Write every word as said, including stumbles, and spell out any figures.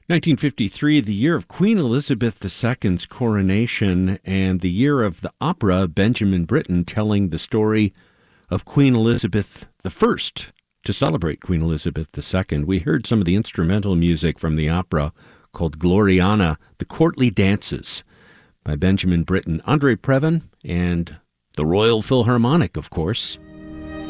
nineteen fifty-three, the year of Queen Elizabeth the Second's coronation, and the year of the opera Benjamin Britten telling the story of Queen Elizabeth the First to celebrate Queen Elizabeth the Second. We heard some of the instrumental music from the opera called Gloriana, The Courtly Dances by Benjamin Britten, Andre Previn, and the Royal Philharmonic, of course.